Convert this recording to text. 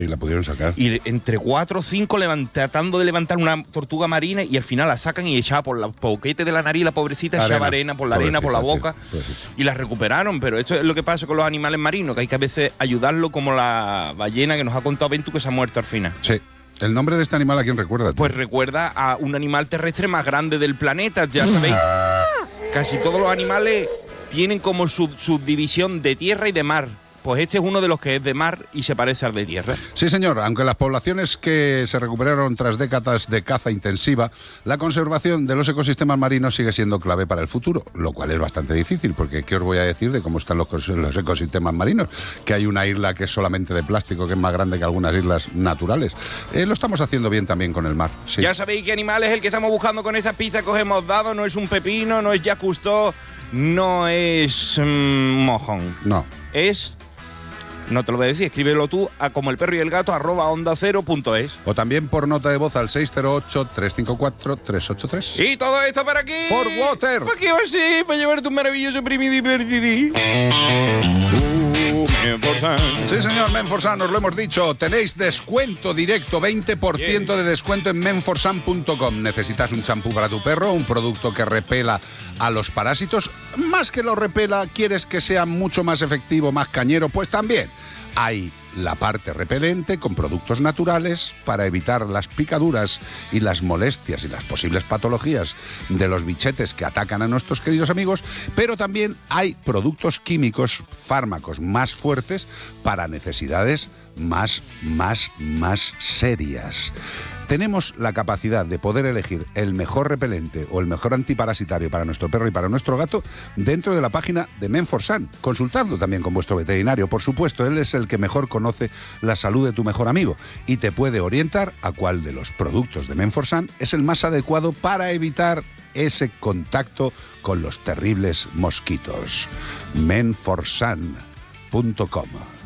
Y la pudieron sacar. Y entre 4 o 5 tratando de levantar una tortuga marina y al final la sacan y echaba por los boquetes de la nariz, la pobrecita, echaba arena por la arena, por la boca. Y la recuperaron, pero esto es lo que pasa con los animales marinos, que hay que a veces ayudarlo, como la ballena que nos ha contado Ventu, que se ha muerto al final. Sí. ¿El nombre de este animal a quién recuerda? Pues recuerda a un animal terrestre más grande del planeta, ya sabéis. Casi todos los animales tienen como subdivisión de tierra y de mar. Pues este es uno de los que es de mar y se parece al de tierra. Sí, señor. Aunque las poblaciones que se recuperaron tras décadas de caza intensiva, la conservación de los ecosistemas marinos sigue siendo clave para el futuro, lo cual es bastante difícil, porque ¿qué os voy a decir de cómo están los ecosistemas marinos? Que hay una isla que es solamente de plástico, que es más grande que algunas islas naturales. Lo estamos haciendo bien también con el mar. Sí. Ya sabéis qué animal es el que estamos buscando con esa pizza que os hemos dado. No es un pepino, no es Jacques Cousteau, no es mojón. No. Es... No te lo voy a decir, escríbelo tú a como el perro y el gato @ondacero.es. O también por nota de voz al 608-354-383. Y todo esto para aquí. For Water. ¿Para qué va a ser? Para llevarte un maravilloso premio divertido. Menforsan. Sí, señor, Menforsan, os lo hemos dicho. Tenéis descuento directo, 20% de descuento en menforsan.com. ¿Necesitas un champú para tu perro? ¿Un producto que repela a los parásitos? Más que lo repela, ¿quieres que sea mucho más efectivo, más cañero? Pues también hay la parte repelente con productos naturales para evitar las picaduras y las molestias y las posibles patologías de los bichetes que atacan a nuestros queridos amigos, pero también hay productos químicos, fármacos más fuertes para necesidades más serias. Tenemos la capacidad de poder elegir el mejor repelente o el mejor antiparasitario para nuestro perro y para nuestro gato dentro de la página de Menforsan. Consultadlo también con vuestro veterinario. Por supuesto, él es el que mejor conoce la salud de tu mejor amigo y te puede orientar a cuál de los productos de Menforsan es el más adecuado para evitar ese contacto con los terribles mosquitos. Menforsan.com